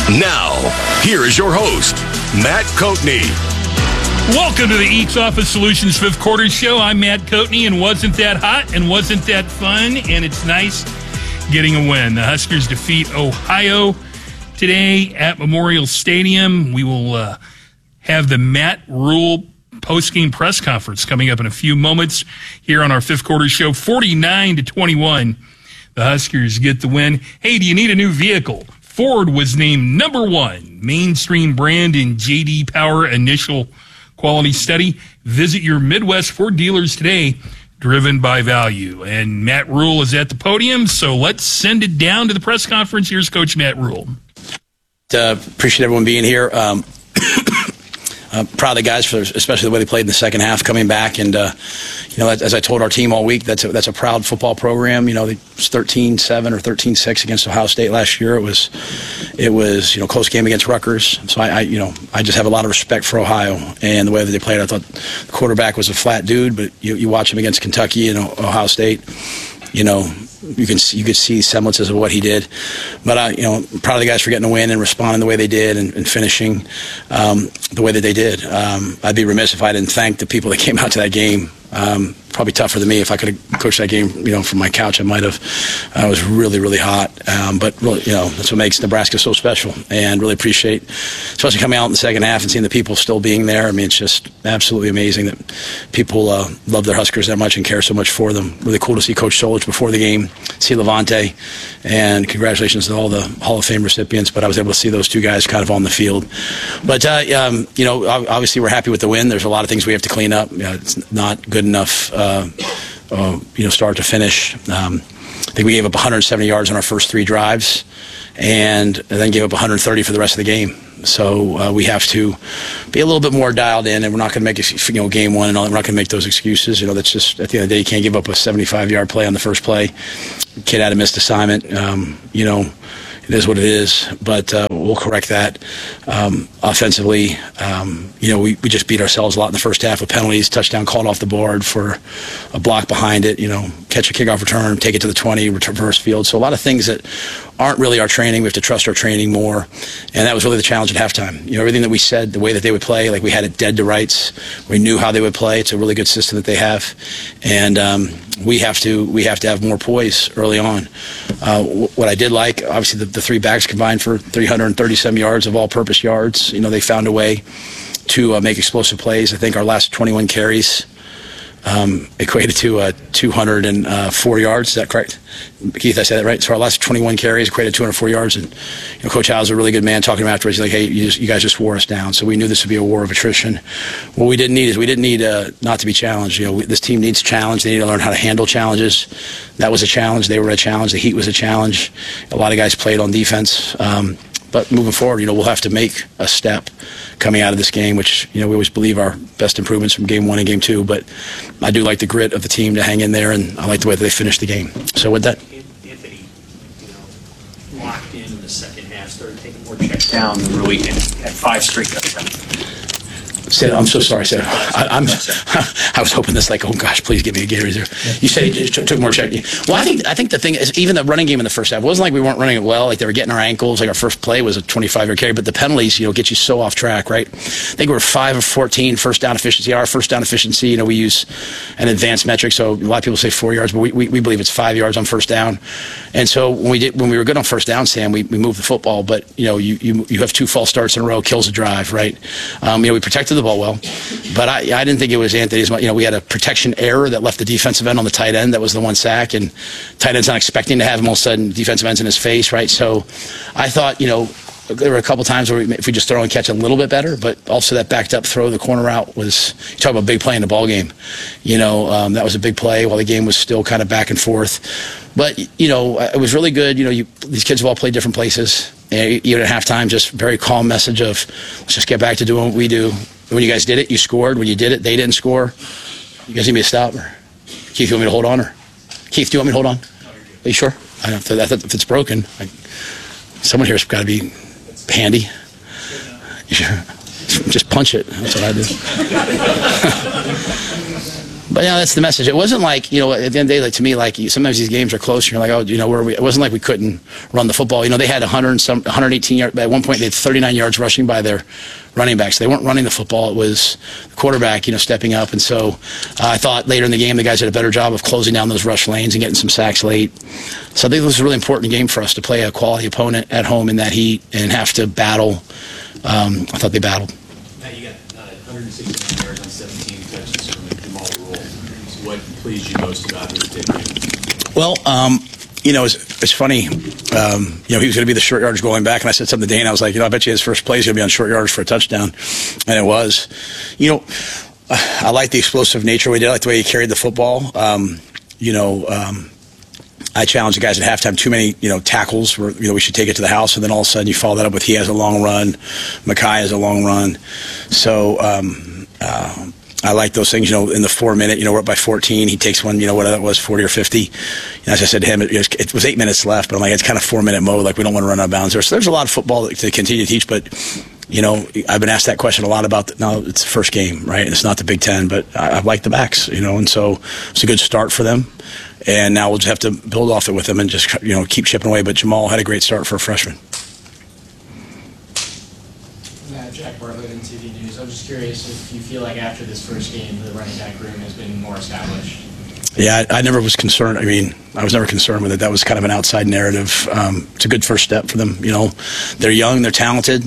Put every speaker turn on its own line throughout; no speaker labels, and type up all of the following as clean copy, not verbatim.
Now, here is your host, Matt Coatney.
Welcome to the Eats Office Solutions Fifth Quarter Show. I'm Matt Coatney, and wasn't that hot and wasn't that fun? And it's nice getting a win. The Huskers defeat Ohio today at Memorial Stadium. We will have the Matt Rhule post-game press conference coming up in a few moments here on our Fifth Quarter Show. 49-21, the Huskers get the win. Hey, do you need a new vehicle? Ford was named #1 mainstream brand in J.D. Power initial quality study. Visit your Midwest Ford dealers today, driven by value. And Matt Rhule is at the podium, so let's send it down to the press conference. Here's Coach Matt Rhule.
Appreciate everyone being here. Proud of the guys for especially the way they played in the second half, coming back. And as I told our team all week, that's a proud football program. It was 13-7 or 13-6 against Ohio State last year. It was close game against Rutgers. So I just have a lot of respect for Ohio and the way that they played. I thought the quarterback was a flat dude, but you watch him against Kentucky and Ohio State. You could see semblances of what he did, but I'm proud of the guys for getting a win and responding the way they did and finishing the way that they did. I'd be remiss if I didn't thank the people that came out to that game. Probably tougher than me. If I could have coached that game, from my couch, I might have. It was really, really hot. But really, that's what makes Nebraska so special. And really appreciate, especially coming out in the second half and seeing the people still being there. I mean, it's just absolutely amazing that people love their Huskers that much and care so much for them. Really cool to see Coach Solich before the game, see Levante, and congratulations to all the Hall of Fame recipients. But I was able to see those two guys kind of on the field. But obviously we're happy with the win. There's a lot of things we have to clean up. It's not good enough. Start to finish. I think we gave up 170 yards on our first 3 drives, and then gave up 130 for the rest of the game. So we have to be a little bit more dialed in, and we're not going to make game one and all. We're not going to make those excuses. That's just at the end of the day, you can't give up a 75-yard play on the first play. Kid had a missed assignment. It is what it is, but we'll correct that. Offensively, we just beat ourselves a lot in the first half with penalties, touchdown called off the board for a block behind it, catch a kickoff return, take it to the 20, reverse field. So a lot of things that aren't really our training. We have to trust our training more, and that was really the challenge at halftime. Everything that we said, the way that they would play, like we had it dead to rights. We knew how they would play. It's a really good system that they have, and we have to have more poise early on. What I did like, obviously, the 3 backs combined for 337 yards of all-purpose yards. They found a way to make explosive plays. I think our last 21 carries equated to 204 yards. Is that correct? Keith, I said that right? So our last 21 carries equated to 204 yards. And Coach Howell's a really good man talking to him afterwards. He's like, hey, you guys just wore us down. So we knew this would be a war of attrition. What we didn't need not to be challenged. This team needs challenge. They need to learn how to handle challenges. That was a challenge. They were a challenge. The heat was a challenge. A lot of guys played on defense. But moving forward, we'll have to make a step coming out of this game, which, we always believe our best improvements from game 1 and game 2. But I do like the grit of the team to hang in there, and I like the way that they finished the game. So with that.
Anthony, locked in the second half, started taking more checks down than really had 5 straight touchdowns.
I'm so sorry, Sam. I was hoping this, oh gosh, please give me a Gatorade there. You said he took more check. Well, I think the thing is, even the running game in the first half, it wasn't like we weren't running it well. Like they were getting our ankles. Like our first play was a 25-yard carry, but the penalties, get you so off track, right? I think we were 5 of 14 first down efficiency. Our first down efficiency, we use an advanced metric, so a lot of people say 4 yards, but we believe it's 5 yards on first down. And so when we were good on first down, Sam, we moved the football, but you have 2 false starts in a row, kills a drive, right? We protected the ball well, but I didn't think it was Anthony's. We had a protection error that left the defensive end on the tight end. That was the 1 sack, and tight end's not expecting to have him. All of a sudden, defensive end's in his face, right? So I thought, there were a couple times where if we just throw and catch a little bit better, but also that backed up throw, the corner route was, you talk about big play in the ball game. That was a big play while the game was still kind of back and forth. But, it was really good. These kids have all played different places. Even at halftime, just very calm message of, let's just get back to doing what we do. When you guys did it, you scored. When you did it, they didn't score. You guys need me to stop? Or Keith, you want me to hold on? Or Keith, do you want me to hold on? Are you sure? I don't know if it's broken. Someone here's got to be handy. You sure? Just punch it. That's what I do. But that's the message. It wasn't like, at the end of the day, like to me, like sometimes these games are close. And you're like, oh, where are we? It wasn't like we couldn't run the football. They had 118 yards. At one point, they had 39 yards rushing by their running backs. They weren't running the football. It was the quarterback, stepping up. And so I thought later in the game, the guys did a better job of closing down those rush lanes and getting some sacks late. So I think this was a really important game for us to play a quality opponent at home in that heat and have to battle. I thought they battled.
Matt, you got 169 yards on 17 catches from the Jamal rule. So what pleased you most about this big game?
Well, it's funny. He was going to be the short yards going back, and I said something to Dane. I was like, I bet you his first play is going to be on short yards for a touchdown, and it was. I like the explosive nature we did. I like the way he carried the football. I challenged the guys at halftime. Too many, tackles where we should take it to the house, and then all of a sudden you follow that up with he has a long run, Mekhi has a long run. So I like those things. In the 4 minute, we're up by 14. He takes one, whatever that was, 40 or 50. As I said to him, it was 8 minutes left, but I'm like, it's kind of 4 minute mode. Like we don't want to run out of bounds there. So there's a lot of football to continue to teach, but. I've been asked that question a lot about. Now it's the first game, right? It's not the Big Ten, but I like the backs, and so it's a good start for them. And now we'll just have to build off it with them and just keep chipping away. But Jamal had a great start for a freshman.
Jack Bartlett in TV News. I was just curious if you feel like after this first game, the running back room has been more established.
Yeah, I never was concerned. I mean, I was never concerned with it. That was kind of an outside narrative. It's a good first step for them. They're young, they're talented.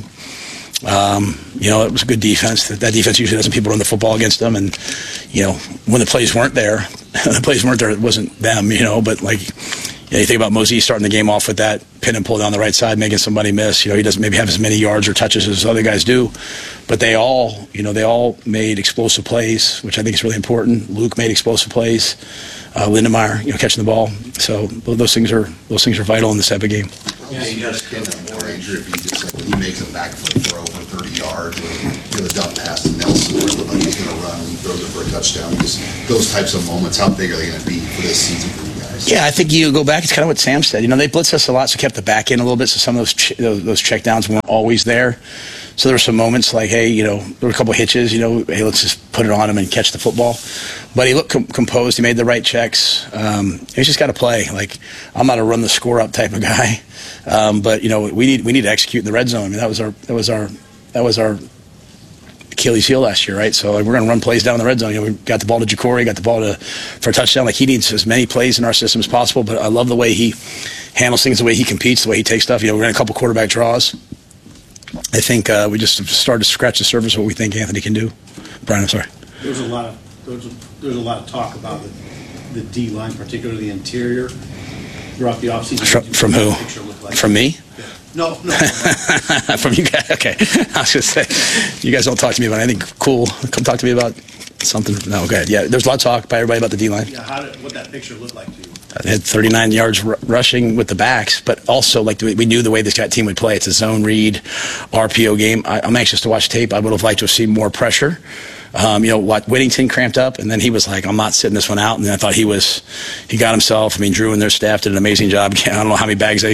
It was a good defense. That defense usually doesn't people run the football against them. And, when the plays weren't there, it wasn't them, But, you think about Mosey starting the game off with that pin and pull down the right side, making somebody miss. He doesn't maybe have as many yards or touches as other guys do. But they all made explosive plays, which I think is really important. Luke made explosive plays. Lindemeyer, catching the ball. So those things are vital in this type of game.
Yeah, he does get more injury if he just when he makes a backflip throw for 30 yards, or the dump pass to Nelson, where it looked like he's going to run and he throws it for a touchdown. Just those types of moments, how big are they going to be for this season for you guys?
Yeah, I think you go back. It's kind of what Sam said. They blitzed us a lot, so kept the back in a little bit. So some of those check downs weren't always there. So there were some moments like, hey, there were a couple of hitches. Hey, let's just put it on him and catch the football. But he looked composed. He made the right checks. He's just got to play. Like I'm not a run the score up type of guy. But we need to execute in the red zone. I mean, that was our Achilles heel last year, right? So we're going to run plays down in the red zone. We got the ball to Jacory, got the ball for a touchdown. Like he needs as many plays in our system as possible. But I love the way he handles things, the way he competes, the way he takes stuff. We're in a couple quarterback draws. I think we just started to scratch the surface of what we think Anthony can do. Brian, I'm sorry.
There's a lot of talk about the D line, particularly the interior, throughout the offseason.
From who? From me?
Yeah. No.
From you guys? Okay. I was going to say, you guys don't talk to me about anything cool. Come talk to me about something. No, okay. Yeah, there's a lot of talk by everybody about the D line.
Yeah, what that picture looked like to you?
They had 39 yards rushing with the backs, but also we knew the way this team would play. It's a zone read, RPO game. I'm anxious to watch tape. I would have liked to have seen more pressure. Whittington cramped up, and then he was like, I'm not sitting this one out. And then I thought he got himself. I mean, Drew and their staff did an amazing job. I don't know how many bags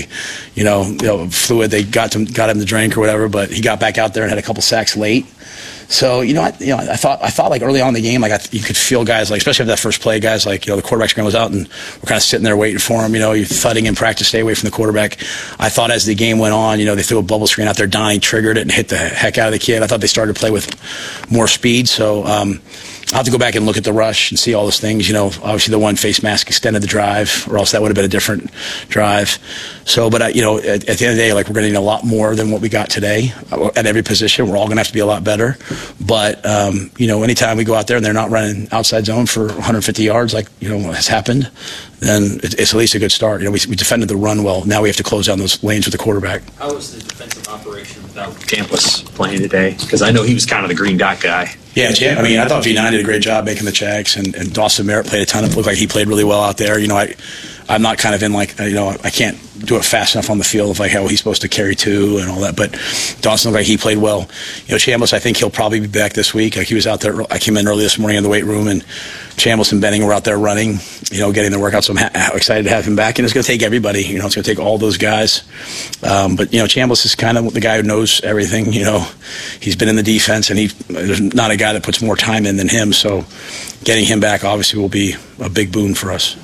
fluid they got him to drink or whatever, but he got back out there and had a couple sacks late. So I thought like early on in the game, you could feel guys especially after that first play, guys the quarterback screen was out and we're kind of sitting there waiting for him. You're thudding in practice, stay away from the quarterback. I thought as the game went on, they threw a bubble screen out there. Donnie triggered it and hit the heck out of the kid. I thought they started to play with more speed. So I'll have to go back and look at the rush and see all those things. Obviously the one face mask extended the drive, or else that would have been a different drive. So, but at the end of the day, we're going to need a lot more than what we got today at every position. We're all going to have to be a lot better. But anytime we go out there and they're not running outside zone for 150 yards, has happened, then it's at least a good start. We defended the run well. Now we have to close down those lanes with the quarterback.
How was the defensive operation without Campos playing today? Because I know he was kind of the green dot guy.
Yeah, I thought V9 did a great job making the checks, and Dawson Merritt played a ton. It looked like he played really well out there. I'm not kind of in like, I can't do it fast enough on the field of like how he's supposed to carry two and all that. But Dawson looked like he played well. Chambliss, I think he'll probably be back this week. Like he was out there. I came in early this morning in the weight room, and Chambliss and Benning were out there running, getting their workout. So I'm excited to have him back. And it's going to take everybody. It's going to take all those guys. But Chambliss is kind of the guy who knows everything. He's been in the defense, and there's not a guy that puts more time in than him. So getting him back obviously will be a big boon for us.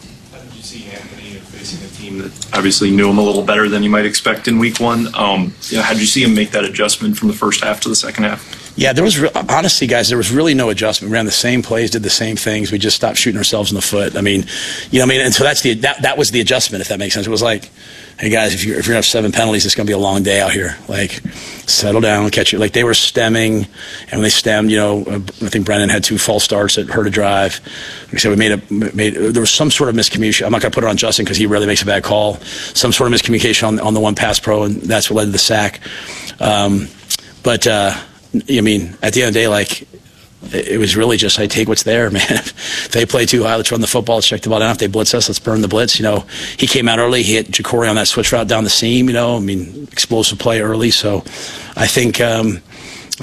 That obviously knew him a little better than you might expect in week one. How did you see him make that adjustment from the first half to the second half?
Yeah, honestly, guys, there was really no adjustment. We ran the same plays, did the same things. We just stopped shooting ourselves in the foot. And so that was the adjustment, if that makes sense. It was like, hey guys, if you're gonna have 7 penalties, it's gonna be a long day out here. Like, settle down, catch it. Like they were stemming, and when they stemmed, I think Brennan had 2 false starts that hurt a drive. Like I said, there was some sort of miscommunication. I'm not gonna put it on Justin because he really makes a bad call. Some sort of miscommunication on the one pass pro, and that's what led to the sack. At the end of the day, like, it was really just, take what's there, man. If they play too high, let's run the football, let's check the ball down. If they blitz us, let's burn the blitz. He came out early, he hit Jacory on that switch route down the seam, explosive play early. So I think Anthony's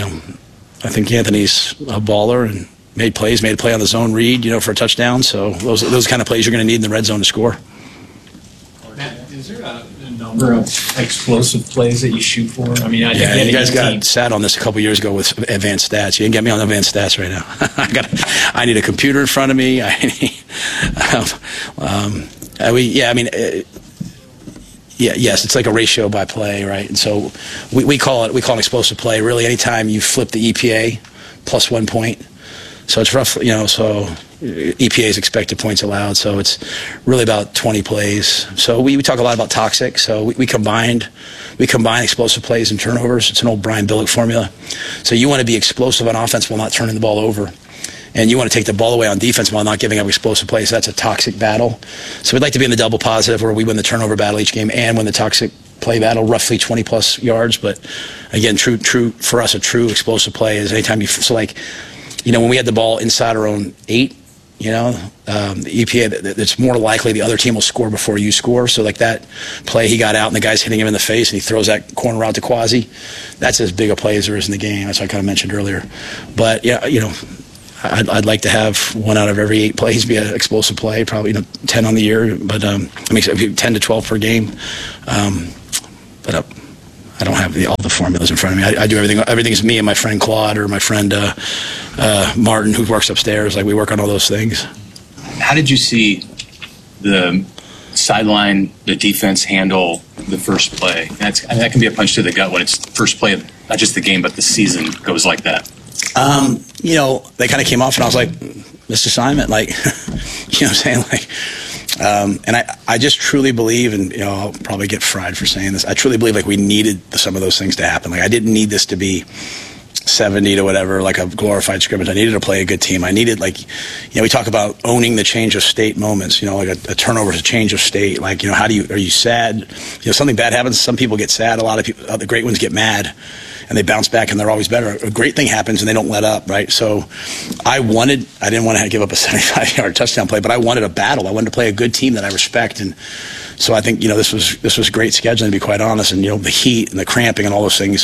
a baller and made a play on the zone read, for a touchdown. So those kind of plays you're going to need in the red zone to score.
Matt, is there a number of explosive plays that you shoot for?
You guys got sat on this a couple years ago with advanced stats. You didn't get me on advanced stats right now. I need a computer in front of me. Yes, it's like a ratio by play, right? And so we call it an explosive play. Really, anytime you flip the EPA plus 1 point. So it's roughly, so EPA's expected points allowed. So it's really about 20 plays. So we talk a lot about toxic. So we combine explosive plays and turnovers. It's an old Brian Billick formula. So you want to be explosive on offense while not turning the ball over. And you want to take the ball away on defense while not giving up explosive plays. So that's a toxic battle. So we'd like to be in the double positive where we win the turnover battle each game and win the toxic play battle, roughly 20-plus yards. But, again, true for us, a true explosive play is anytime when we had the ball inside our own 8, the EPA, it's more likely the other team will score before you score. So like that play he got out and the guy's hitting him in the face and he throws that corner out to Quasi. That's as big a play as there is in the game. That's what I kind of mentioned earlier. But, I'd like to have 1 out of every 8 plays be an explosive play, probably 10 on the year. But, 10 to 12 per game. I don't have all the formulas in front of me. I do everything. Everything's me and my friend Claude or my friend Martin, who works upstairs. Like we work on all those things.
How did you see the sideline, the defense handle the first play? That can be a punch to the gut when it's the first play of not just the game but the season goes like that.
They kind of came off, and I was like, missed assignment. Like, what I'm saying? Like. And I just truly believe, and I'll probably get fried for saying this, I truly believe like we needed some of those things to happen. Like I didn't need this to be 70 to whatever, like a glorified scrimmage. I needed to play a good team. I needed we talk about owning the change of state moments, like a turnover is a change of state. Like, are you sad? Something bad happens, some people get sad, a lot of people, the great ones get mad. And they bounce back, and they're always better. A great thing happens, and they don't let up, right? So I didn't want to give up a 75-yard touchdown play, but I wanted a battle. I wanted to play a good team that I respect. And so I think, this was great scheduling, to be quite honest, and, the heat and the cramping and all those things.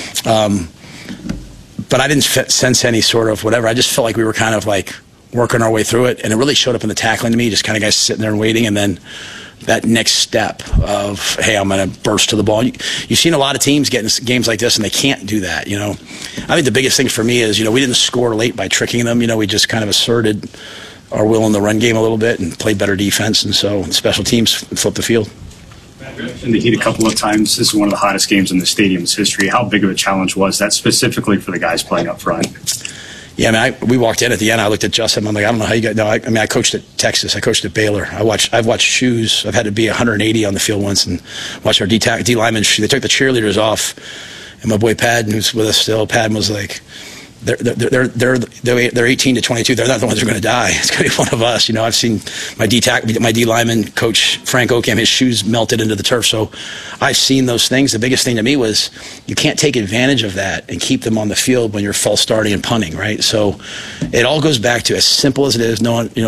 But I didn't sense any sort of whatever. I just felt like we were kind of like working our way through it, and it really showed up in the tackling to me, just kind of guys sitting there and waiting, and then that next step of, hey, I'm going to burst to the ball. You've seen a lot of teams get in games like this, and they can't do that, I think the biggest thing for me is, we didn't score late by tricking them. We just kind of asserted our will in the run game a little bit and played better defense, and so special teams flipped the field.
In the heat a couple of times. This is one of the hottest games in the stadium's history. How big of a challenge was that specifically for the guys playing up front?
Yeah, we walked in at the end. I looked at Justin. I'm like, I don't know how you got. No, I coached at Texas. I coached at Baylor. I've watched shoes. I've had to be 180 on the field once and watch our D linemen. They took the cheerleaders off, and my boy Padden, who's with us still, Padden was like, they're 18 to 22. They're not the ones who are going to die. It's going to be one of us. I've seen my D lineman coach Frank Ocam, his shoes melted into the turf. So I've seen those things. The biggest thing to me was you can't take advantage of that and keep them on the field when you're false starting and punting, right? So it all goes back to as simple as it is. No one,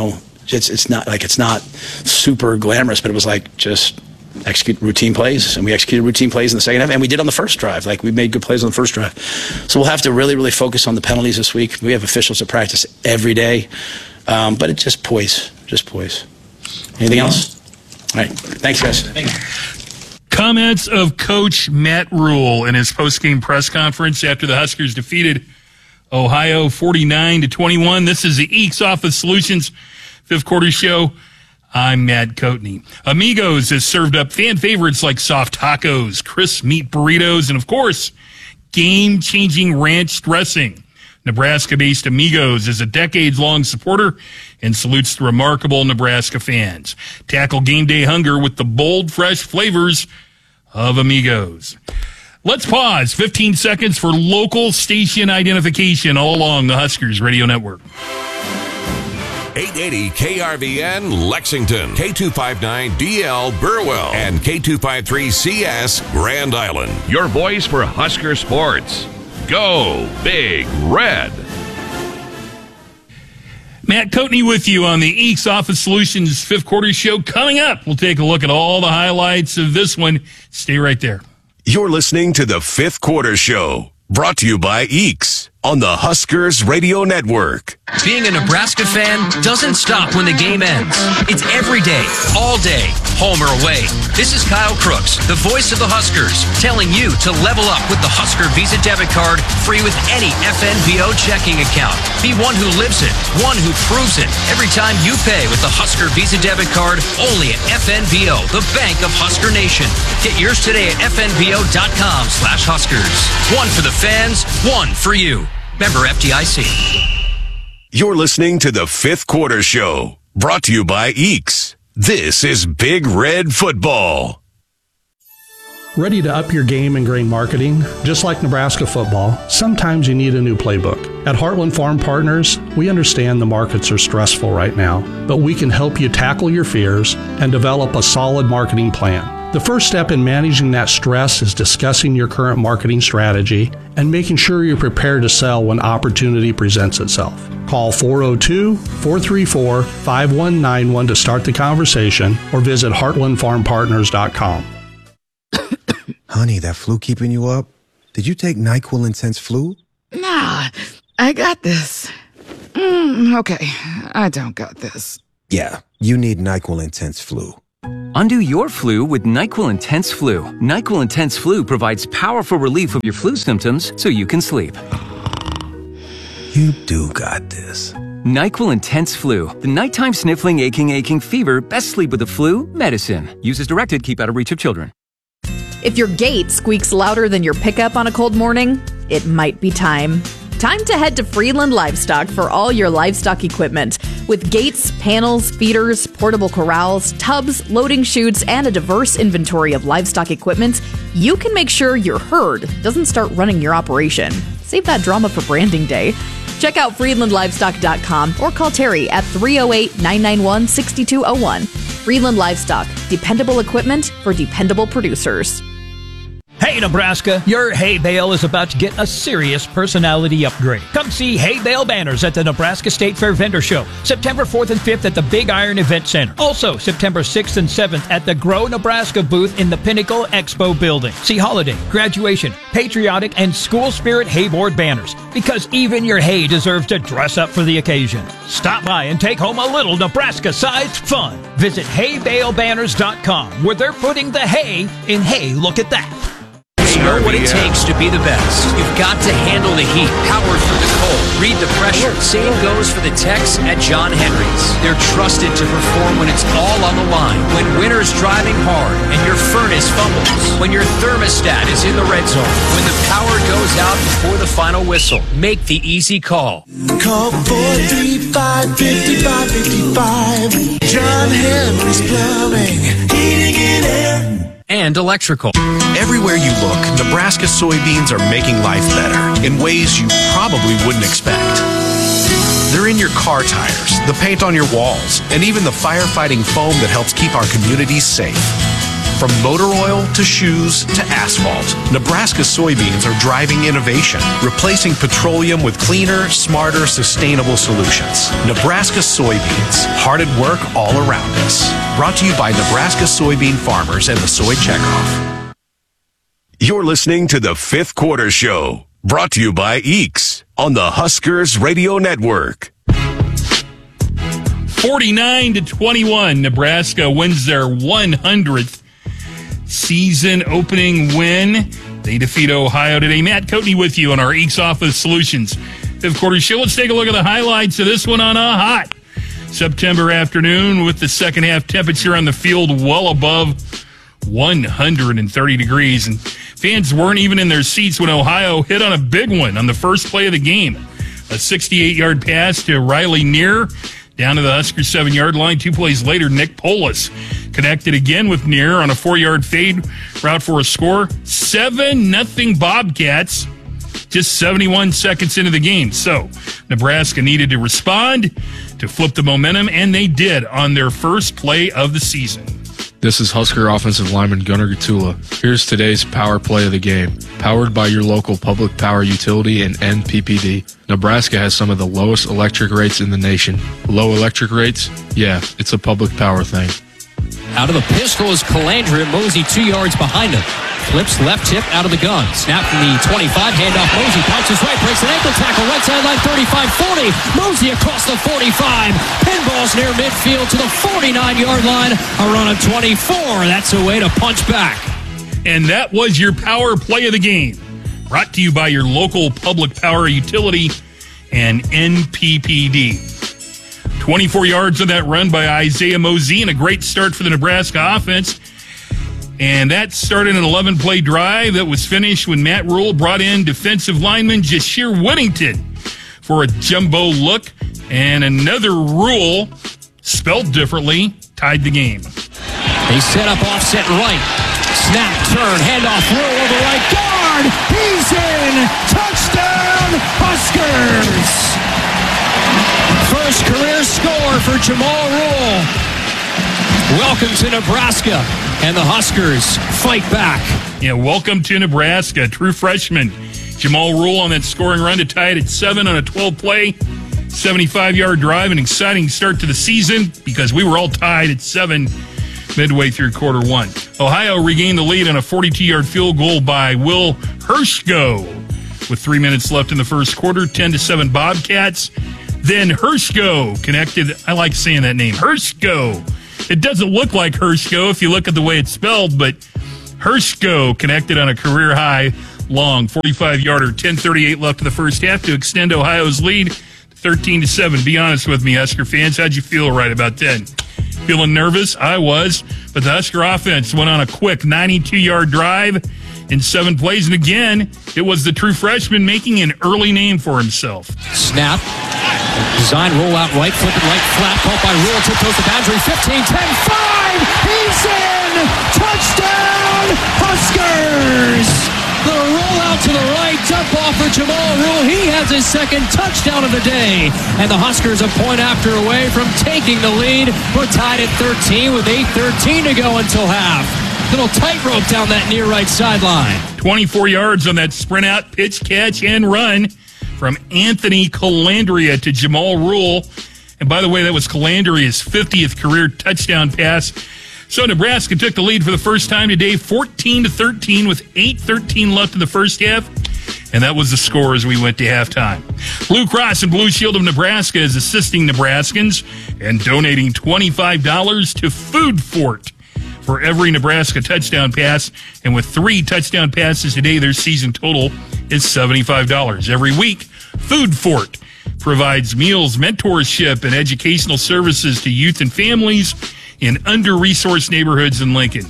It's not super glamorous, but it was like just execute routine plays, and we executed routine plays in the second half, and we did on the first drive. Like, we made good plays on the first drive. So we'll have to really, really focus on the penalties this week. We have officials that practice every day, but it's just poise. Anything else? All right. Thanks, guys.
Comments of Coach Matt Rhule in his post-game press conference after the Huskers defeated Ohio 49-21. This is the Eeks Office Solutions fifth quarter show. I'm Matt Coatney. Amigos has served up fan favorites like soft tacos, crisp meat burritos, and of course, game-changing ranch dressing. Nebraska-based Amigos is a decades-long supporter and salutes the remarkable Nebraska fans. Tackle game day hunger with the bold, fresh flavors of Amigos. Let's pause 15 seconds for local station identification all along the Huskers Radio Network.
880 KRVN Lexington, K259DL Burwell, and K253CS Grand Island. Your voice for Husker sports. Go Big Red.
Matt Coatney with you on the Eeks Office Solutions fifth quarter show. Coming up, we'll take a look at all the highlights of this one. Stay right there.
You're listening to the fifth quarter show, brought to you by Eeks on the Huskers Radio Network.
Being a Nebraska fan doesn't stop when the game ends. It's every day, all day, home or away. This is Kyle Crooks, the voice of the Huskers, telling you to level up with the Husker Visa debit card, free with any FNBO checking account. Be one who lives it, one who proves it. Every time you pay with the Husker Visa debit card, only at FNBO, the bank of Husker Nation. Get yours today at FNBO.com/Huskers. One for the fans, one for you. Member FDIC.
You're listening to the fifth quarter show, brought to you by Eeks. This is Big Red Football.
Ready to up your game in grain marketing? Just like Nebraska football, sometimes you need a new playbook. At Heartland Farm Partners, we understand the markets are stressful right now, but we can help you tackle your fears and develop a solid marketing plan. The first step in managing that stress is discussing your current marketing strategy and making sure you're prepared to sell when opportunity presents itself. Call 402-434-5191 to start the conversation or visit heartlandfarmpartners.com.
Honey, that flu keeping you up? Did you take NyQuil Intense Flu?
Nah, I got this. Okay, I don't got this.
Yeah, you need NyQuil Intense Flu.
Undo your flu with NyQuil Intense Flu. NyQuil Intense Flu provides powerful relief of your flu symptoms so you can sleep.
You do got this.
NyQuil Intense Flu. The nighttime sniffling, aching fever. Best sleep with the flu medicine. Use as directed. Keep out of reach of children.
If your gate squeaks louder than your pickup on a cold morning, it might be time. Time to head to Freeland Livestock for all your livestock equipment. With gates, panels, feeders, portable corrals, tubs, loading chutes, and a diverse inventory of livestock equipment, you can make sure your herd doesn't start running your operation. Save that drama for branding day. Check out FreelandLivestock.com or call Terry at 308-991-6201. Freeland Livestock, dependable equipment for dependable producers.
Hey Nebraska, your hay bale is about to get a serious personality upgrade. Come see hay bale banners at the Nebraska State Fair Vendor Show, September 4th and 5th at the Big Iron Event Center. Also, September 6th and 7th at the Grow Nebraska booth in the Pinnacle Expo building. See holiday, graduation, patriotic, and school spirit hay board banners, because even your hay deserves to dress up for the occasion. Stop by and take home a little Nebraska-sized fun. Visit haybalebanners.com, where they're putting the hay in Hey, Look at That.
You know what it takes to be the best. You've got to handle the heat, power through the cold, read the pressure. Same goes for the techs at John Henry's. They're trusted to perform when it's all on the line. When winter's driving hard and your furnace fumbles. When your thermostat is in the red zone. When the power goes out before the final whistle. Make the easy call.
Call 435-5555. John Henry's Plumbing, Heating and Air.
And electrical.
Everywhere you look, Nebraska soybeans are making life better in ways you probably wouldn't expect. They're in your car tires, the paint on your walls, and even the firefighting foam that helps keep our communities safe. From motor oil to shoes to asphalt, Nebraska soybeans are driving innovation, replacing petroleum with cleaner, smarter, sustainable solutions. Nebraska soybeans, hard at work all around us. Brought to you by Nebraska soybean farmers and the Soy Checkoff.
You're listening to the Fifth Quarter Show, brought to you by Eeks on the Huskers Radio Network.
49-21, Nebraska wins their 100th season opening win. They defeat Ohio today. Matt Coatney with you on our Eeks Office Solutions Fifth Quarter Show. Let's take a look at the highlights of this one on a hot September afternoon with the second half temperature on the field well above 130 degrees. And fans weren't even in their seats when Ohio hit on a big one on the first play of the game. A 68-yard pass to Riley Neer down to the Huskers 7-yard line. 2 plays later, Nick Polis connected again with Neer on a 4-yard fade route for a score. 7-0 Bobcats just 71 seconds into the game. So Nebraska needed to respond to flip the momentum, and they did on their first play of the season.
This is Husker offensive lineman Gunnar Gatula. Here's today's power play of the game. Powered by your local public power utility and NPPD. Nebraska has some of the lowest electric rates in the nation. Low electric rates? Yeah, it's a public power thing.
Out of the pistol is Calandria. Mosey 2 yards behind him. Flips left hip out of the gun. Snap from the 25. Handoff Mosey. Bounces right. Breaks an ankle tackle. Right sideline 35-40. Mosey across the 45. Pinballs near midfield to the 49-yard line. A run of 24. That's a way to punch back.
And that was your power play of the game. Brought to you by your local public power utility and NPPD. 24 yards on that run by Isaiah Mosey, and a great start for the Nebraska offense. And that started an 11-play drive that was finished when Matt Rule brought in defensive lineman Jashir Whittington for a jumbo look. And another Rule, spelled differently, tied the game.
They set up offset right. Snap, turn, handoff, Rule over right guard. He's in. Touchdown, Huskers. First career score for Jamal Rule. Welcome to Nebraska, and the Huskers fight back.
Yeah, welcome to Nebraska. True freshman Jamal Rule on that scoring run to tie it at 7 on a 12-play, 75-yard drive. An exciting start to the season because we were all tied at 7 midway through quarter one. Ohio regained the lead on a 42-yard field goal by Will Hershko with 3 minutes left in the first quarter. 10-7 Bobcats. Then Hershko connected. I like saying that name, Hershko. It doesn't look like Hershko if you look at the way it's spelled, but Hershko connected on a career-high, long 45-yarder. 10:38 left in the first half to extend Ohio's lead 13-7. Be honest with me, Husker fans. How'd you feel right about then? Feeling nervous? I was. But the Husker offense went on a quick 92-yard drive in 7 plays. And again, it was the true freshman making an early name for himself.
Snap. Design roll out right, flip it right, flat, caught by Rule, tiptoes the boundary, 15, 10, 5, he's in! Touchdown, Huskers! The roll out to the right, dump off for Jamal Rule, he has his second touchdown of the day, and the Huskers a point after away from taking the lead. We're tied at 13 with 8:13 to go until half. Little tightrope down that near right sideline.
24 yards on that sprint out, pitch, catch, and run from Anthony Calandria to Jamal Rule. And by the way, that was Calandria's 50th career touchdown pass. So Nebraska took the lead for the first time today, 14-13 with 8:13 left in the first half. And that was the score as we went to halftime. Blue Cross and Blue Shield of Nebraska is assisting Nebraskans and donating $25 to Food Fort for every Nebraska touchdown pass. And with 3 touchdown passes today, their season total is $75. Every week, Food Fort provides meals, mentorship, and educational services to youth and families in under-resourced neighborhoods in Lincoln.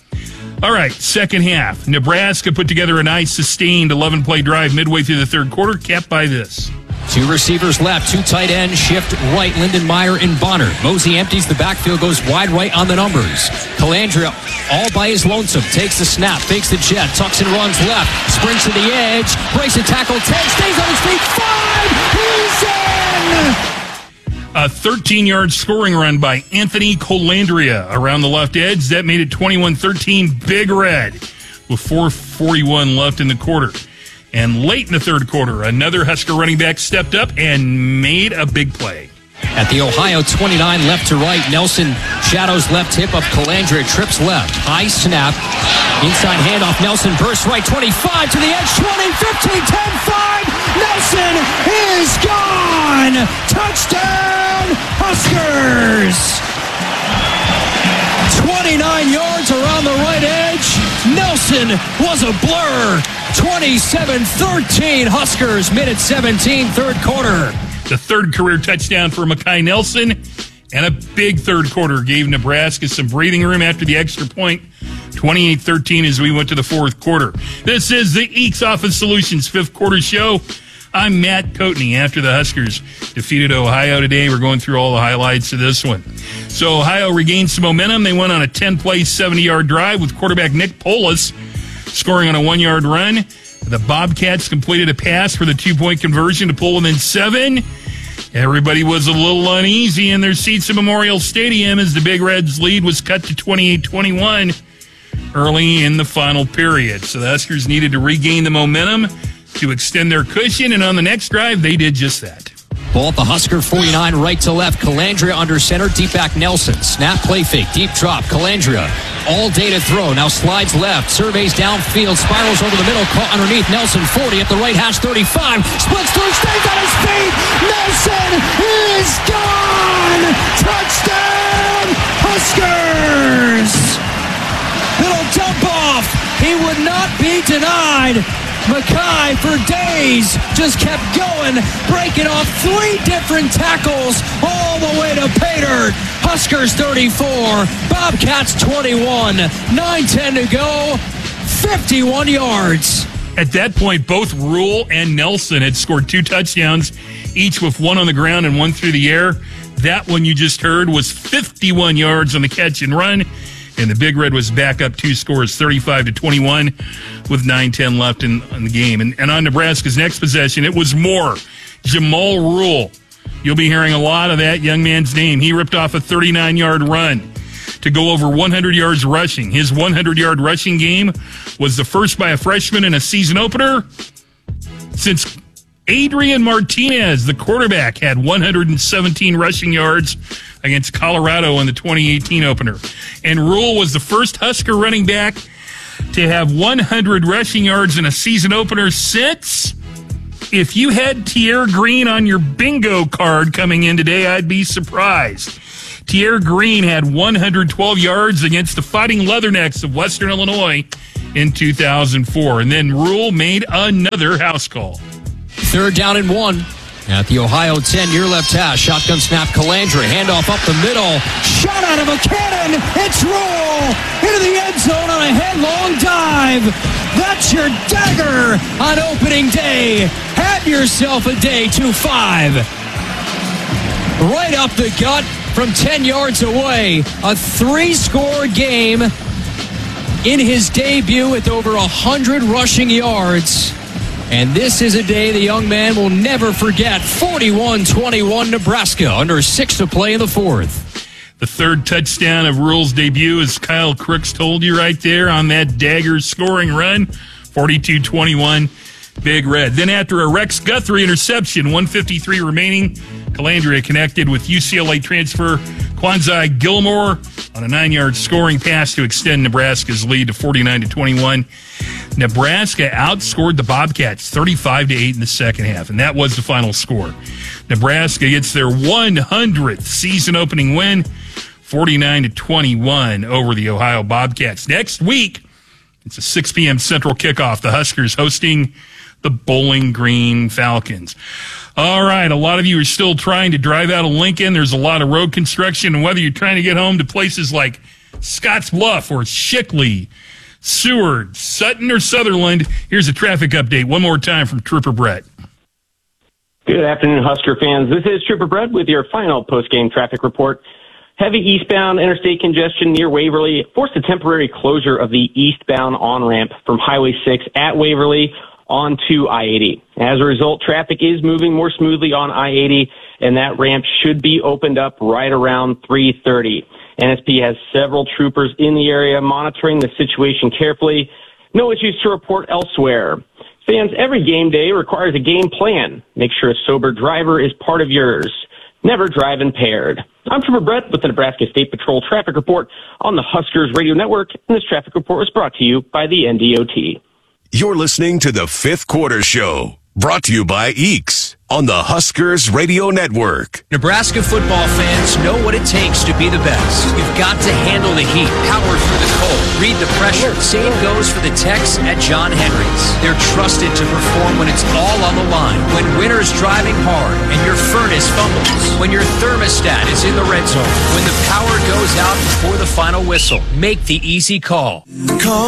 All right, second half. Nebraska put together a nice, sustained 11-play drive midway through the third quarter, capped by this.
2 receivers left, 2 tight ends, shift right, Lindenmeyer and Bonner. Mosey empties the backfield, goes wide right on the numbers. Calandria all by his lonesome, takes the snap, fakes the jet, tucks and runs left, sprints to the edge, breaks a tackle, 10, stays on his feet, 5, he's in!
A 13-yard scoring run by Anthony Colandrea around the left edge. That made it 21-13 Big Red with 4:41 left in the quarter. And late in the third quarter, another Husker running back stepped up and made a big play.
At the Ohio 29, left to right, Nelson shadows left hip of Colandrea, trips left, high snap, inside handoff, Nelson bursts right, 25 to the edge, 20, 15, 10, 5, Nelson is gone! Touchdown, Huskers! 29 yards around the right edge, Nelson was a blur, 27-13, Huskers, minute 17, third quarter.
The third career touchdown for Mekhi Nelson, and a big third quarter gave Nebraska some breathing room after the extra point. 28-13 as we went to the fourth quarter. This is the Eeks Office Solutions fifth quarter show. I'm Matt Coatney. After the Huskers defeated Ohio today, we're going through all the highlights of this one. So Ohio regained some momentum. They went on a 10-play, 70-yard drive with quarterback Nick Polis scoring on a 1-yard run. The Bobcats completed a pass for the 2-point conversion to pull within 7. Everybody was a little uneasy in their seats at Memorial Stadium as the Big Reds' lead was cut to 28-21 early in the final period. So the Huskers needed to regain the momentum to extend their cushion, and on the next drive, they did just that.
Ball at the Husker 49, right to left. Colandrea under center, deep back Nelson. Snap, play fake, deep drop. Colandrea all day to throw. Now slides left, surveys downfield, spirals over the middle, caught underneath. Nelson 40 at the right hash 35. Splits through, stays on his feet. Nelson is gone. Touchdown, Huskers. Little dump off. He would not be denied. Mekhi for days just kept going, breaking off 3 different tackles all the way to pay dirt. Huskers 34, Bobcats 21, 9:10 to go, 51 yards.
At that point, both Rule and Nelson had scored 2 touchdowns, each with 1 on the ground and 1 through the air. That one you just heard was 51 yards on the catch and run. And the Big Red was back up 2 scores, 35-21, with 9:10 left in the game. And on Nebraska's next possession, it was more Jamal Rule. You'll be hearing a lot of that young man's name. He ripped off a 39-yard run to go over 100 yards rushing. His 100-yard rushing game was the first by a freshman in a season opener since Adrian Martinez, the quarterback, had 117 rushing yards against Colorado in the 2018 opener. And Rule was the first Husker running back to have 100 rushing yards in a season opener since, if you had Tierre Green on your bingo card coming in today, I'd be surprised. Tierre Green had 112 yards against the Fighting Leathernecks of Western Illinois in 2004. And then Rule made another house call.
Third down and 1. At the Ohio 10, near left hash, shotgun snap, Colandrea, handoff up the middle, shot out of a cannon, it's Rule, into the end zone on a headlong dive. That's your dagger on opening day. Have yourself a day 2-5. Right up the gut from 10 yards away, a 3-score game in his debut with over 100 rushing yards. And this is a day the young man will never forget. 41-21 Nebraska, under 6 to play in the fourth.
The third touchdown of Rule's debut, as Kyle Crooks told you right there on that dagger scoring run. 42-21, Big Red. Then after a Rex Guthrie interception, 1:53 remaining, Colandrea connected with UCLA transfer Quanzai Gilmore on a 9-yard scoring pass to extend Nebraska's lead to 49-21. Nebraska outscored the Bobcats 35-8 in the second half, and that was the final score. Nebraska gets their 100th season opening win, 49-21 over the Ohio Bobcats. Next week, it's a 6 p.m. Central kickoff. The Huskers hosting the Bowling Green Falcons. All right, a lot of you are still trying to drive out of Lincoln. There's a lot of road construction, and whether you're trying to get home to places like Scotts Bluff or Shickley, Seward, Sutton, or Sutherland, here's a traffic update one more time from Trooper Brett.
Good afternoon, Husker fans. This is Trooper Brett with your final post-game traffic report. Heavy eastbound interstate congestion near Waverly forced a temporary closure of the eastbound on-ramp from Highway 6 at Waverly onto I-80. As a result, traffic is moving more smoothly on I-80 and that ramp should be opened up right around 3:30. NSP has several troopers in the area monitoring the situation carefully. No issues to report elsewhere. Fans, every game day requires a game plan. Make sure a sober driver is part of yours. Never drive impaired. I'm Trooper Brett with the Nebraska State Patrol Traffic Report on the Huskers Radio Network, and this traffic report was brought to you by the NDOT.
You're listening to the Fifth Quarter Show, brought to you by Eeks on the Huskers Radio Network.
Nebraska football fans know what it takes to be the best. You've got to handle the heat, power through the cold, read the pressure. Same goes for the Techs at John Henry's. They're trusted to perform when it's all on the line, when winter's driving hard and your furnace fumbles, when your thermostat is in the red zone, when the power goes out before the final whistle. Make the easy call.
Call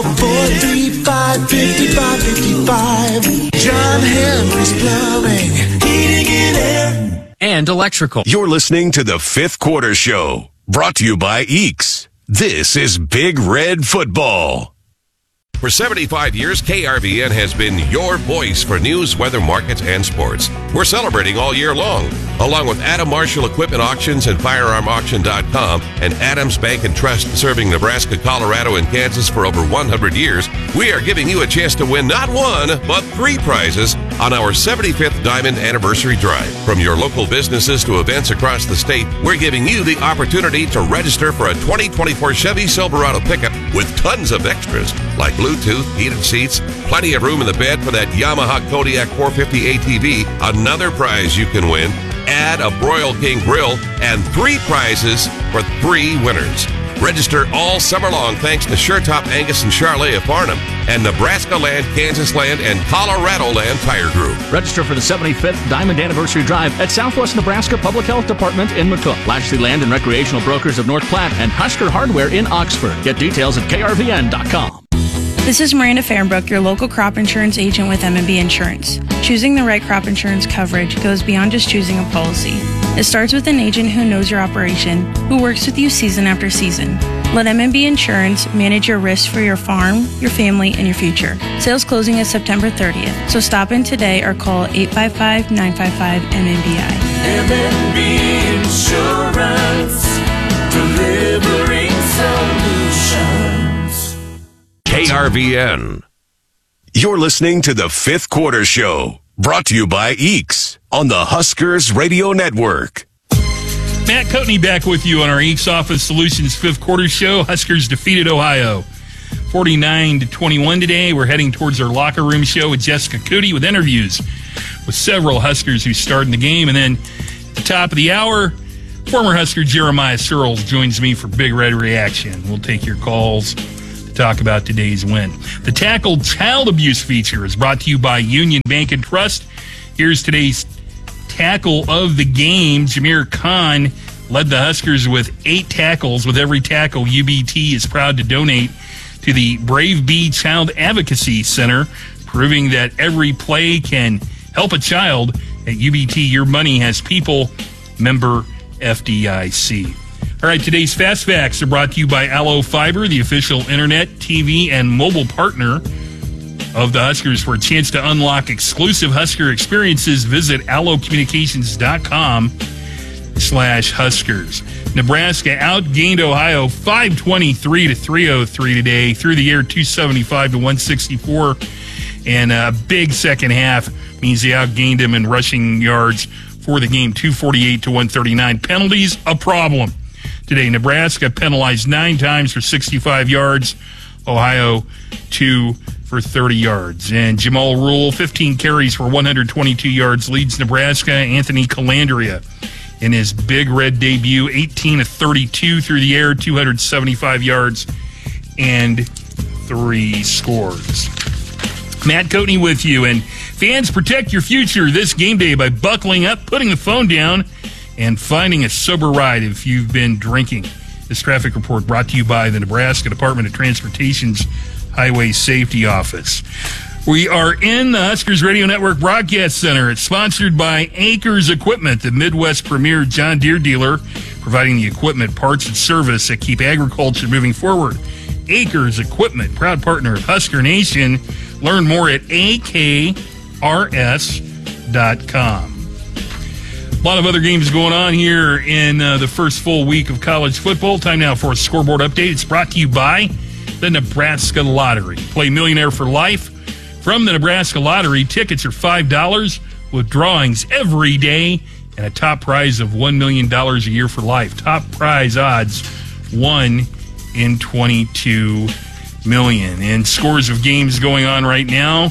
435-5555. John Henry's Plumbing, Heating and Air.
And electrical.
You're listening to the Fifth Quarter Show, brought to you by Eeks. This is Big Red Football.
For 75 years, KRVN has been your voice for news, weather, markets, and sports. We're celebrating all year long. Along with Adam Marshall Equipment Auctions and FirearmAuction.com and Adams Bank and Trust, serving Nebraska, Colorado, and Kansas for over 100 years, we are giving you a chance to win not one, but 3 prizes on our 75th Diamond Anniversary Drive. From your local businesses to events across the state, we're giving you the opportunity to register for a 2024 Chevy Silverado pickup with tons of extras like Bluetooth, heated seats, plenty of room in the bed for that Yamaha Kodiak 450 ATV, another prize you can win, add a Broil King grill, and 3 prizes for 3 winners. Register all summer long thanks to SureTop Angus and Charlet of Farnham and Nebraska Land, Kansas Land, and Colorado Land Tire Group.
Register for the 75th Diamond Anniversary Drive at Southwest Nebraska Public Health Department in McCook, Lashley Land and Recreational Brokers of North Platte, and Husker Hardware in Oxford. Get details at krvn.com.
This is Miranda Fahrenbrook, your local crop insurance agent with M&B Insurance. Choosing the right crop insurance coverage goes beyond just choosing a policy. It starts with an agent who knows your operation, who works with you season after season. Let M&B Insurance manage your risks for your farm, your family, and your future. Sales closing is September 30th, so stop in today or call 855-955-MNBI.
M&B Insurance, delivering solutions.
KRVN. You're listening to the Fifth Quarter Show, brought to you by Eeks on the Huskers Radio Network.
Matt Coatney back with you on our Eeks Office Solutions Fifth Quarter Show. Huskers defeated Ohio 49-21 today. We're heading towards our locker room show with Jessica Cootie with interviews with several Huskers who starred in the game. And then at the top of the hour, former Husker Jeremiah Searles joins me for Big Red Reaction. We'll take your calls to talk about today's win. The Tackle Child Abuse feature is brought to you by Union Bank and Trust. Here's today's tackle of the game. Jameer Khan led the Huskers with 8 tackles. With every tackle, UBT is proud to donate to the Brave Bee Child Advocacy Center, proving that every play can help a child. At UBT, your money has people. Member FDIC. All right, today's Fast Facts are brought to you by Allo Fiber, the official internet, TV, and mobile partner of the Huskers. For a chance to unlock exclusive Husker experiences, visit allocommunications.com/Huskers. Nebraska outgained Ohio 523-303 today. Through the air, 275-164. And a big second half means they outgained them in rushing yards for the game, 248-139. Penalties, a problem today. Nebraska penalized 9 times for 65 yards. Ohio, 2 for 30 yards. And Jamal Rule, 15 carries for 122 yards, leads Nebraska. Anthony Calandria in his Big Red debut, 18 of 32 through the air, 275 yards, and 3 scores. Matt Coatney with you. And fans, protect your future this game day by buckling up, putting the phone down, and finding a sober ride if you've been drinking. This traffic report brought to you by the Nebraska Department of Transportation's Highway Safety Office. We are in the Huskers Radio Network Broadcast Center. It's sponsored by Acres Equipment, the Midwest premier John Deere dealer, providing the equipment, parts, and service that keep agriculture moving forward. Acres Equipment, proud partner of Husker Nation. Learn more at akrs.com. A lot of other games going on here in the first full week of college football. Time now for a scoreboard update. It's brought to you by the Nebraska Lottery. Play Millionaire for Life from the Nebraska Lottery. Tickets are $5 with drawings every day and a top prize of $1 million a year for life. Top prize odds 1 in 22 million. And scores of games going on right now.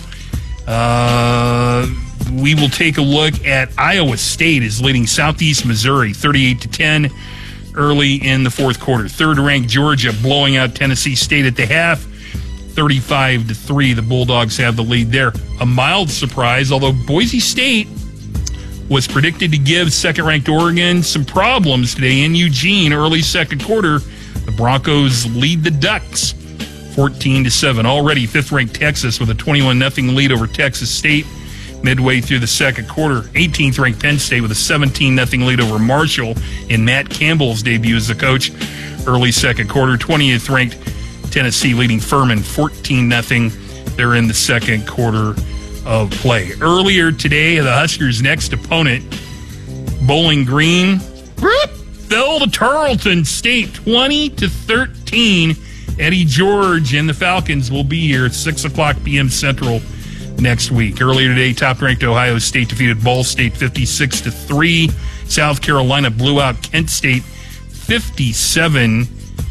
We will take a look at Iowa State is leading Southeast Missouri 38-10 early in the fourth quarter. Third-ranked Georgia blowing out Tennessee State at the half, 35-3. The Bulldogs have the lead there. A mild surprise, although Boise State was predicted to give second-ranked Oregon some problems today in Eugene. Early second quarter, the Broncos lead the Ducks 14-7. Already fifth-ranked Texas with a 21-0 lead over Texas State. Midway through the second quarter, 18th-ranked Penn State with a 17-0 lead over Marshall in Matt Campbell's debut as the coach. Early second quarter, 20th-ranked Tennessee leading Furman 14-0. They're in the second quarter of play. Earlier today, the Huskers' next opponent, Bowling Green, fell to Tarleton State 20-13. Eddie George and the Falcons will be here at 6 o'clock p.m. Central next week. Earlier today, top-ranked Ohio State defeated Ball State 56-3. South Carolina blew out Kent State 57-0.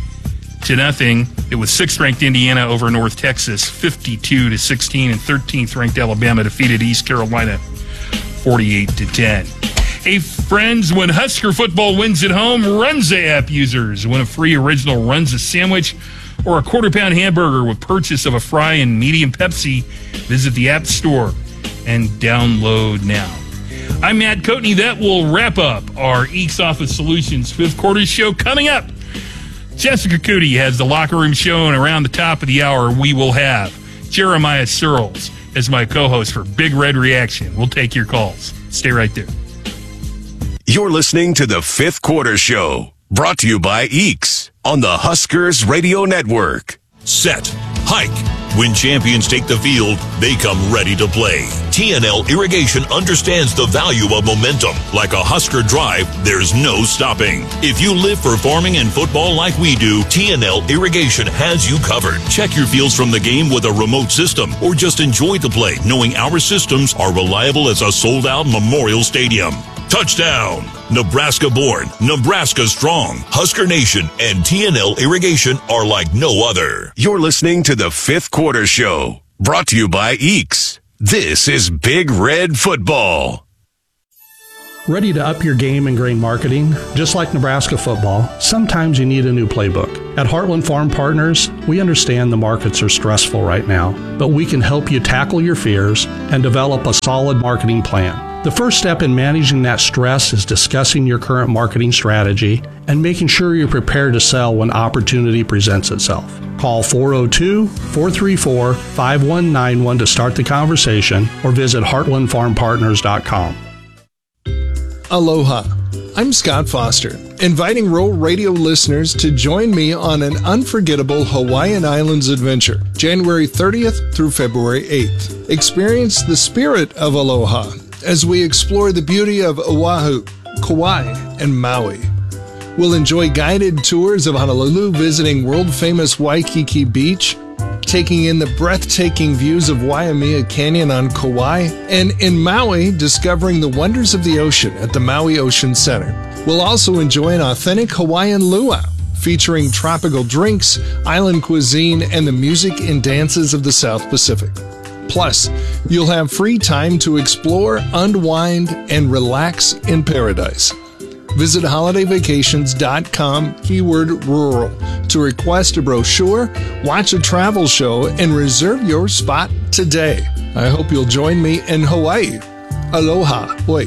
It was 6th-ranked Indiana over North Texas 52-16, and 13th-ranked Alabama defeated East Carolina 48-10. Hey, friends, when Husker football wins at home, Runza app users win a free original Runza sandwich or a quarter-pound hamburger with purchase of a fry and medium Pepsi. Visit the App Store and download now. I'm Matt Coatney. That will wrap up our Eeks Office Solutions fifth quarter show. Coming up, Jessica Cootie has the locker room show, and around the top of the hour, we will have Jeremiah Searles as my co-host for Big Red Reaction. We'll take your calls. Stay right there.
You're listening to the Fifth Quarter Show, brought to you by Eeks on the Huskers Radio Network.
Set. Hike. When champions take the field, they come ready to play. TNL Irrigation understands the value of momentum. Like a Husker drive, there's no stopping. If you live for farming and football like we do, TNL Irrigation has you covered. Check your fields from the game with a remote system, or just enjoy the play, knowing our systems are reliable as a sold-out Memorial Stadium. Touchdown! Nebraska born, Nebraska strong. Husker Nation and TNL Irrigation are like no other.
You're listening to the Fifth Quarter Show, brought to you by Eeks. This is Big Red Football.
Ready to up your game in grain marketing? Just like Nebraska football, sometimes you need a new playbook. At Heartland Farm Partners, we understand the markets are stressful right now, but we can help you tackle your fears and develop a solid marketing plan. The first step in managing that stress is discussing your current marketing strategy and making sure you're prepared to sell when opportunity presents itself. Call 402-434-5191 to start the conversation or visit heartlandfarmpartners.com.
Aloha. I'm Scott Foster, inviting Roll Radio listeners to join me on an unforgettable Hawaiian Islands adventure, January 30th through February 8th. Experience the spirit of aloha as we explore the beauty of Oahu, Kauai, and Maui. We'll enjoy guided tours of Honolulu, visiting world-famous Waikiki Beach, taking in the breathtaking views of Waimea Canyon on Kauai, and in Maui, discovering the wonders of the ocean at the Maui Ocean Center. We'll also enjoy an authentic Hawaiian luau, featuring tropical drinks, island cuisine, and the music and dances of the South Pacific. Plus, you'll have free time to explore, unwind, and relax in paradise. Visit holidayvacations.com, keyword rural, to request a brochure, watch a travel show, and reserve your spot today. I hope you'll join me in Hawaii. Aloha. Oi.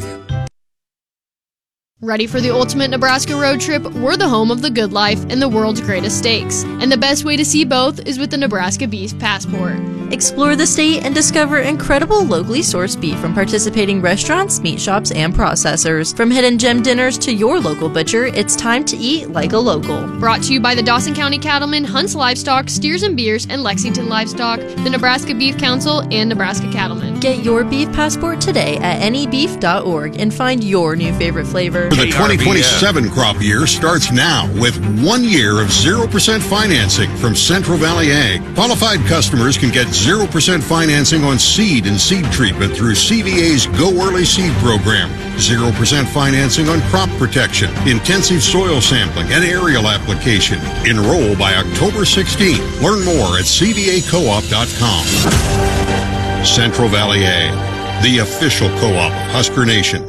Ready for the ultimate Nebraska road trip? We're the home of the good life and the world's greatest stakes. And the best way to see both is with the Nebraska Beast Passport.
Explore the state and discover incredible locally sourced beef from participating restaurants, meat shops, and processors. From hidden gem dinners to your local butcher, it's time to eat like a local.
Brought to you by the Dawson County Cattlemen, Hunts Livestock, Steers and Beers, and Lexington Livestock, the Nebraska Beef Council, and Nebraska Cattlemen.
Get your beef passport today at anybeef.org and find your new favorite flavor.
The 2027 crop year starts now with 1 year of 0% financing from Central Valley Ag. Qualified customers can get 0% financing on seed and seed treatment through CVA's Go Early Seed program. 0% financing on crop protection, intensive soil sampling, and aerial application. Enroll by October 16th. Learn more at cvacoop.com. Central Valley Ag, the official co-op of Husker Nation.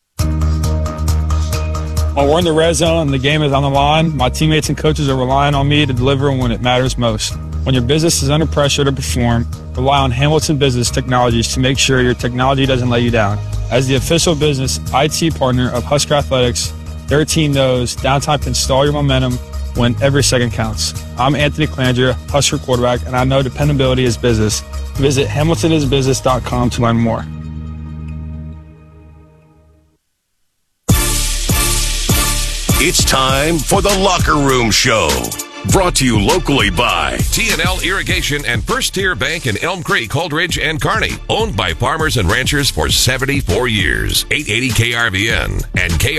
When we're in the red zone and the game is on the line, my teammates and coaches are relying on me to deliver when it matters most. When your business is under pressure to perform, rely on Hamilton Business Technologies to make sure your technology doesn't let you down. As the official business IT partner of Husker Athletics, their team knows downtime can stall your momentum when every second counts. I'm Anthony Clandria, Husker quarterback, and I know dependability is business. Visit hamiltonisbusiness.com to learn more.
It's time for the Locker Room Show. Brought to you locally by
TNL Irrigation and First Tier Bank in Elm Creek, Holdridge, and Kearney. Owned by farmers and ranchers for 74 years. 880 KRVN and